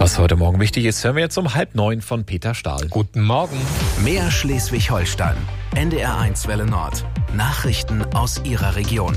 Was heute Morgen wichtig ist, hören wir jetzt um 8:30 von Peter Stahl. Guten Morgen. Mehr Schleswig-Holstein. NDR1 Welle Nord. Nachrichten aus Ihrer Region.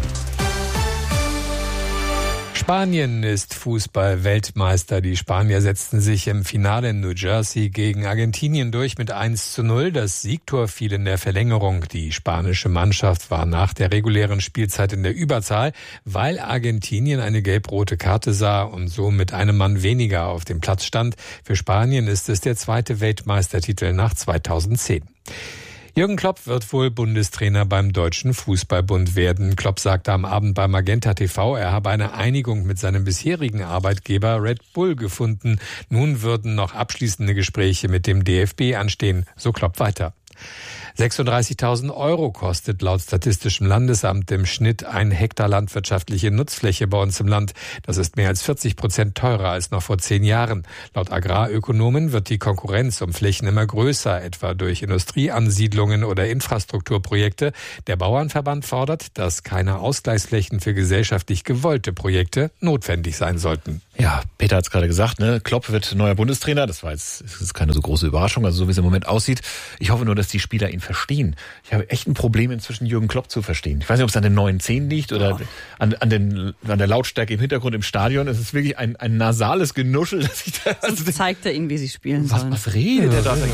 Spanien ist Fußball-Weltmeister. Die Spanier setzten sich im Finale in New Jersey gegen Argentinien durch mit 1:0. Das Siegtor fiel in der Verlängerung. Die spanische Mannschaft war nach der regulären Spielzeit in der Überzahl, weil Argentinien eine gelb-rote Karte sah und so mit einem Mann weniger auf dem Platz stand. Für Spanien ist es der zweite Weltmeistertitel nach 2010. Jürgen Klopp wird wohl Bundestrainer beim Deutschen Fußballbund werden. Klopp sagte am Abend bei Magenta TV, er habe eine Einigung mit seinem bisherigen Arbeitgeber Red Bull gefunden. Nun würden noch abschließende Gespräche mit dem DFB anstehen, so Klopp weiter. 36.000 € kostet laut Statistischem Landesamt im Schnitt 1 Hektar landwirtschaftliche Nutzfläche bei uns im Land. Das ist mehr als 40% teurer als noch vor 10 Jahren. Laut Agrarökonomen wird die Konkurrenz um Flächen immer größer, etwa durch Industrieansiedlungen oder Infrastrukturprojekte. Der Bauernverband fordert, dass keine Ausgleichsflächen für gesellschaftlich gewollte Projekte notwendig sein sollten. Ja, Peter hat es gerade gesagt, ne? Klopp wird neuer Bundestrainer. Das ist keine so große Überraschung, also so wie es im Moment aussieht. Ich hoffe nur, dass die Spieler ihn verstehen. Ich habe echt ein Problem, inzwischen Jürgen Klopp zu verstehen. Ich weiß nicht, ob es an den neuen Zähnen liegt oder an der Lautstärke im Hintergrund im Stadion. Es ist wirklich ein nasales Genuschel. Dass ich da, also zeigt er ihnen, wie sie spielen sollen. Was redet er da?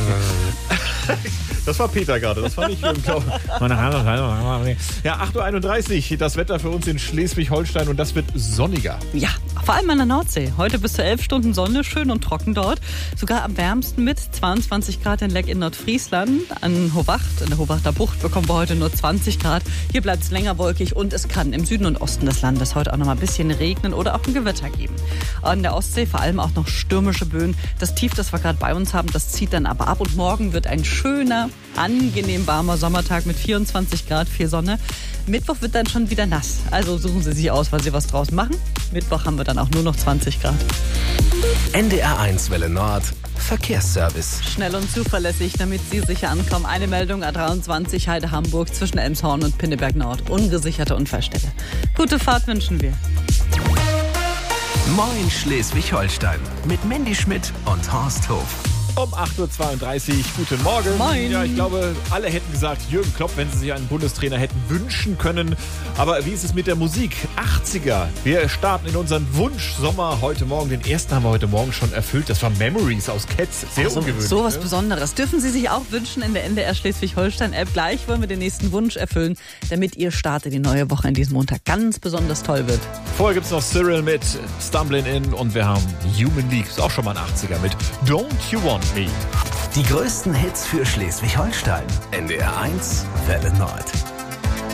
Das war Peter gerade, das war nicht Jürgen Klopp. Ja, 8:31 Uhr, das Wetter für uns in Schleswig-Holstein und das wird sonniger. Ja, vor allem an der Nordsee. Heute bis zu 11 Stunden Sonne, schön und trocken dort. Sogar am wärmsten mit 22 Grad in Leck in Nordfriesland. An Hovacht, in der Hovachter Bucht, bekommen wir heute nur 20 Grad. Hier bleibt es länger wolkig und es kann im Süden und Osten des Landes heute auch noch mal ein bisschen regnen oder auch ein Gewitter geben. An der Ostsee vor allem auch noch stürmische Böen. Das Tief, das wir gerade bei uns haben, das zieht dann aber ab und morgen wird ein schöner, angenehm warmer Sommertag mit 24 Grad, viel Sonne. Mittwoch wird dann schon wieder nass. Also suchen Sie sich aus, weil Sie was draus machen. Mittwoch haben wir dann auch nur noch 20 Grad. NDR1 Welle Nord. Verkehrsservice. Schnell und zuverlässig, damit Sie sicher ankommen. Eine Meldung A23 Heide-Hamburg zwischen Elmshorn und Pinneberg Nord. Ungesicherte Unfallstelle. Gute Fahrt wünschen wir. Moin Schleswig-Holstein mit Mandy Schmidt und Horst Hof. Um 8:32 Uhr, guten Morgen. Moin. Ja, ich glaube, alle hätten gesagt, Jürgen Klopp, wenn sie sich einen Bundestrainer hätten wünschen können. Aber wie ist es mit der Musik? 80er. Wir starten in unseren Wunsch-Sommer heute Morgen. Den ersten haben wir heute Morgen schon erfüllt. Das war Memories aus Cats. Sehr ungewöhnlich. So was Besonderes. Dürfen Sie sich auch wünschen in der NDR Schleswig-Holstein-App. Gleich wollen wir den nächsten Wunsch erfüllen, damit Ihr Start in die neue Woche in diesem Montag ganz besonders toll wird. Vorher gibt es noch Cyril mit Stumbling In und wir haben Human League. Ist auch schon mal ein 80er mit Don't You Want Me. Die größten Hits für Schleswig-Holstein. NDR1 Welle Nord.